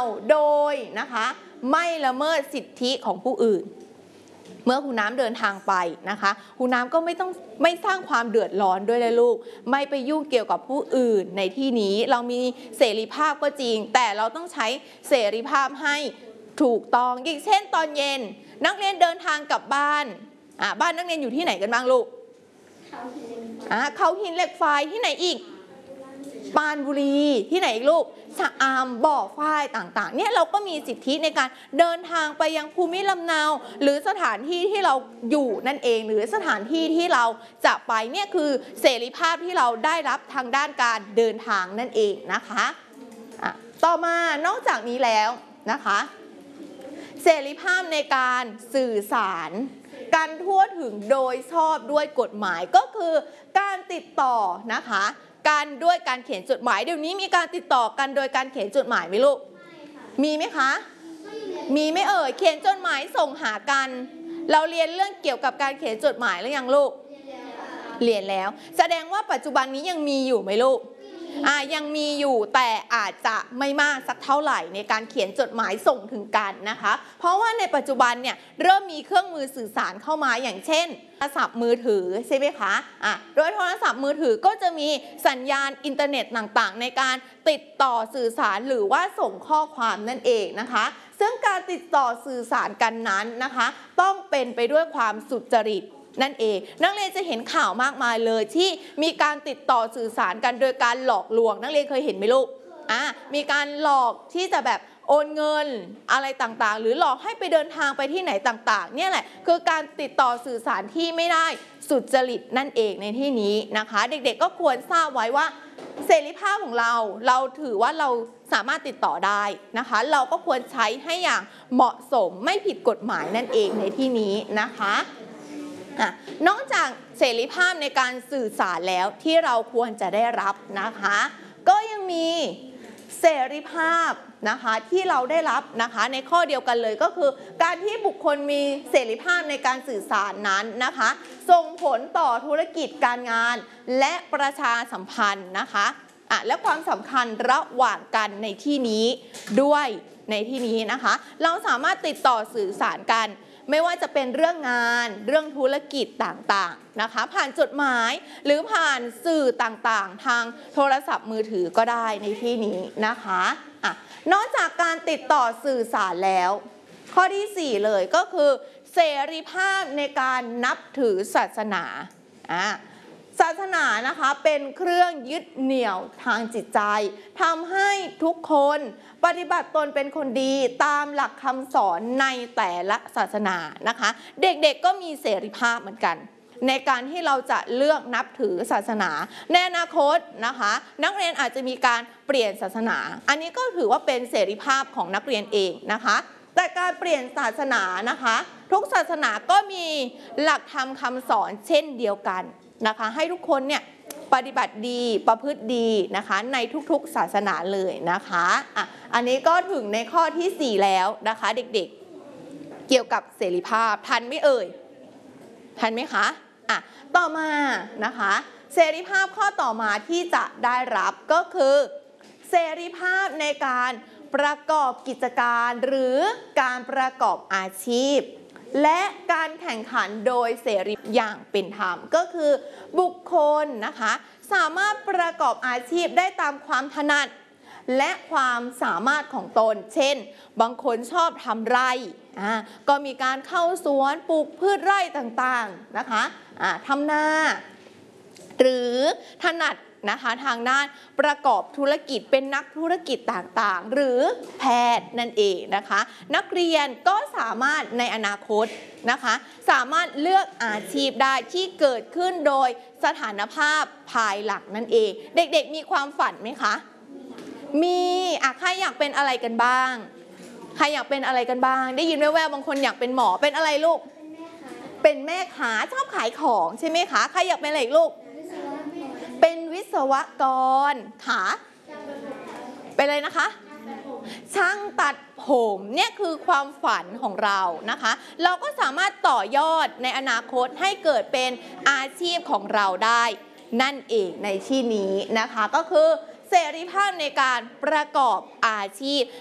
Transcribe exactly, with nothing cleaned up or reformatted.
โดยนะคะไม่ละเมิดสิทธิของผู้อื่นเมื่อคุณน้ำเดินทางไปนะคะคุณน้ำก็ไม่ต้องไม่สร้างความเดือดร้อนด้วยเลยลูกไม่ไปยุ่งเกี่ยวกับผู้อื่นในที่นี้เรามีเสรีภาพก็จริงแต่เราต้องใช้เสรีภาพให้ถูกต้องอย่างเช่นตอนเย็นนักเรียนเดินทางกลับบ้านอ่าบ้านนักเรียนอยู่ที่ไหนกันบ้างลูกอ่าเขาหินเหล็กไฟที่ไหนอีกปรานบุรีที่ไหนอีกลูกชะอำบ่อฝ้ายต่างๆเนี่ยเราก็มีสิทธิในการเดินทางไปยังภูมิลำเนาหรือสถานที่ที่เราอยู่นั่นเองหรือสถานที่ที่เราจะไปเนี่ยคือเสรีภาพที่เราได้รับทางด้านการเดินทางนั่นเองนะคะอ่ะต่อมานอกจากนี้แล้วนะคะเสรีภาพในการสื่อสารการทั่วถึงโดยชอบด้วยกฎหมายก็คือการติดต่อนะคะการด้วยการเขียนจดหมายเดี๋ยวนี้มีการติดต่อกันโดยการเขียนจดหมายไหมลูกมีไหมคะมีไหมเอ่ยเขียนจดหมายส่งหากันเราเรียนเรื่องเกี่ยวกับการเขียนจดหมายหรือยังลูกเรียนแล้วแสดงว่าปัจจุบันนี้ยังมีอยู่ไหมลูกอ่ายังมีอยู่แต่อาจจะไม่มากสักเท่าไหร่ในการเขียนจดหมายส่งถึงกันนะคะเพราะว่าในปัจจุบันเนี่ยเริ่มมีเครื่องมือสื่อสารเข้ามาอย่างเช่นโทรศัพท์มือถือใช่ไหมคะอ่ะโดยโทรศัพท์มือถือก็จะมีสัญญาณอินเทอร์เน็ตต่างๆในการติดต่อสื่อสารหรือว่าส่งข้อความนั่นเองนะคะซึ่งการติดต่อสื่อสารกันนั้นนะคะต้องเป็นไปด้วยความสุจริตนั่นเองนักเรียนจะเห็นข่าวมากมายเลยที่มีการติดต่อสื่อสารกันโดยการหลอกลวงนักเรียนเคยเห็นไหมลูกอ่ะมีการหลอกที่จะแบบโอนเงินอะไรต่างๆหรือหลอกให้ไปเดินทางไปที่ไหนต่างๆเนี่ยแหละคือการติดต่อสื่อสารที่ไม่ได้สุจริตนั่นเองในที่นี้นะคะเด็กๆก็ควรทราบไว้ว่าเสรีภาพของเราเราถือว่าเราสามารถติดต่อได้นะคะเราก็ควรใช้ให้อย่างเหมาะสมไม่ผิดกฎหมายนั่นเองในที่นี้นะคะนอกจากเสรีภาพในการสื่อสารแล้วที่เราควรจะได้รับนะคะก็ยังมีเสรีภาพนะคะที่เราได้รับนะคะในข้อเดียวกันเลยก็คือการที่บุคคลมีเสรีภาพในการสื่อสารนั้นนะคะส่งผลต่อธุรกิจการงานและประชาสัมพันธ์นะคะอ่ะและความสำคัญระหว่างกันในที่นี้ด้วยในที่นี้นะคะเราสามารถติดต่อสื่อสารกันไม่ว่าจะเป็นเรื่องงานเรื่องธุรกิจต่างๆนะคะผ่านจดหมายหรือผ่านสื่อต่างๆทางโทรศัพท์มือถือก็ได้ในที่นี้นะคะอ่ะนอกจากการติดต่อสื่อสารแล้วข้อที่สี่เลยก็คือเสรีภาพในการนับถือศาสนาอ่ะศาสนานะคะเป็นเครื่องยึดเหนี่ยวทางจิตใจทำให้ทุกคนปฏิบัติตนเป็นคนดีตามหลักคำสอนในแต่ละศาสนานะคะเด็กๆก็มีเสรีภาพเหมือนกันในการที่เราจะเลือกนับถือศาสนาในอนาคตนะคะนักเรียนอาจจะมีการเปลี่ยนศาสนาอันนี้ก็ถือว่าเป็นเสรีภาพของนักเรียนเองนะคะแต่การเปลี่ยนศาสนานะคะทุกศาสนาก็มีหลักธรรมคำสอนเช่นเดียวกันนะคะให้ทุกคนเนี่ยปฏิบัติดีประพฤติดีนะคะในทุกๆศาสนาเลยนะคะอ่ะอันนี้ก็ถึงในข้อที่สี่แล้วนะคะเด็กๆเกี่ยวกับเสรีภาพทันไหมเอ่ยทันไหมคะอ่ะต่อมานะคะเสรีภาพข้อต่อมาที่จะได้รับก็คือเสรีภาพในการประกอบกิจการหรือการประกอบอาชีพและการแข่งขันโดยเสรีอย่างเป็นธรรมก็คือบุคคลนะคะสามารถประกอบอาชีพได้ตามความถนัดและความสามารถของตนเช่นบางคนชอบทำไร่อ่าก็มีการเข้าสวนปลูกพืชไร่ต่างๆนะคะอ่าทำนาหรือถนัดนะคะทางด้านประกอบธุรกิจเป็นนักธุรกิจต่างๆหรือแพทย์นั่นเองนะคะนักเรียนก็สามารถในอนาคตนะคะสามารถเลือกอาชีพได้ที่เกิดขึ้นโดยสถานภาพภายหลังนั่นเองเด็กๆมีความฝันไหมคะมีอ่ะใครอยากเป็นอะไรกันบ้างใครอยากเป็นอะไรกันบ้างได้ยินแว่วๆบางคนอยากเป็นหมอเป็นอะไรลูกเป็นแม่ค้าชอบขายของใช่ไหมคะใครอยากเป็นอะไรลูกเป็นวิศวกรค่ะเป็นอะไรนะคะช่างตัดผมเนี่ยคือความฝันของเรานะคะเราก็สามารถต่อยอดในอนาคตให้เกิดเป็นอาชีพของเราได้นั่นเองในที่นี้นะคะก็คือเสรีภาพในการประกอบอาชีพ